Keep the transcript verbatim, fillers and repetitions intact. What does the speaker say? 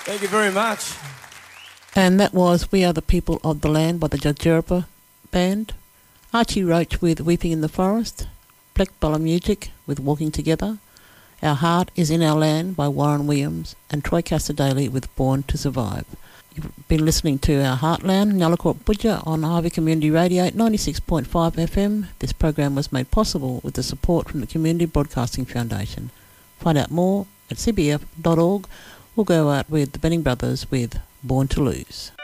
Thank you very much. And that was We Are the People of the Land by the Judgerapa Band. Archie Roach with Weeping in the Forest. Black Bella Music with Walking Together. Our Heart is in Our Land by Warren Williams. And Troy Casterdaly with Born to Survive. You've been listening to Our Heartland, Nyallacourt Budja on Harvey Community Radio ninety-six point five F M. This program was made possible with the support from the Community Broadcasting Foundation. Find out more at c b f dot org. We'll go out with the Benning Brothers with Born to Lose.